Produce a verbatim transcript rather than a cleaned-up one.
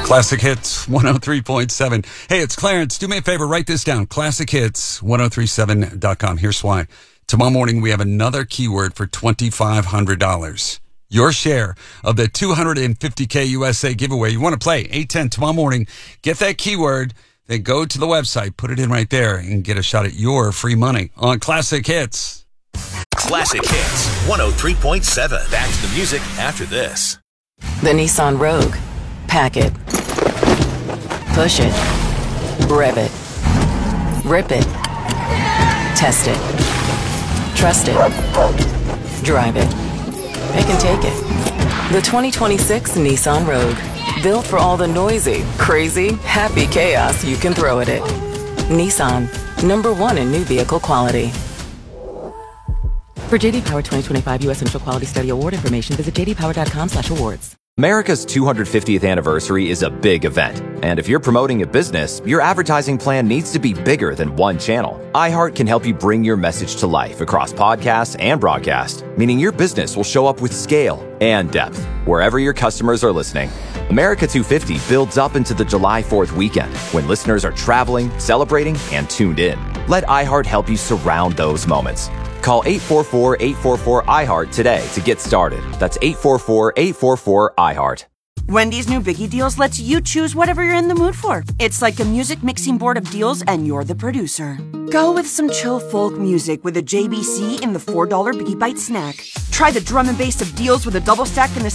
Classic Hits one oh three point seven. Hey, it's Clarence. Do me a favor, write this down. Classic Hits ten thirty-seven dot com. Here's why. Tomorrow morning, we have another keyword for twenty-five hundred dollars. Your share of the two hundred fifty K U S A giveaway. You want to play eight ten tomorrow morning. Get that keyword. Then go to the website, put it in right there, and get a shot at your free money on Classic Hits. Classic Hits one oh three point seven. Back to the music after this. The Nissan Rogue. Pack it. Push it. Rev it. Rip it. Test it. Trust it. Drive it. Pick and take it. The twenty twenty-six Nissan Rogue. Built for all the noisy, crazy, happy chaos you can throw at it. Nissan. Number one in new vehicle quality. For J D Power twenty twenty-five U S Initial Quality Study Award information, visit j d power dot com slash awards. America's two hundred fiftieth anniversary is a big event, and if you're promoting a business, your advertising plan needs to be bigger than one channel. iHeart can help you bring your message to life across podcasts and broadcast, meaning your business will show up with scale and depth wherever your customers are listening. America two fifty builds up into the July fourth weekend when listeners are traveling, celebrating, and tuned in. Let iHeart help you surround those moments. Call eight four four, eight four four, I heart today to get started. That's eight four four, eight four four, I heart. Wendy's new Biggie Deals lets you choose whatever you're in the mood for. It's like a music mixing board of deals and you're the producer. Go with some chill folk music with a J B C in the four dollar Biggie Bite snack. Try the drum and bass of deals with a double stack in the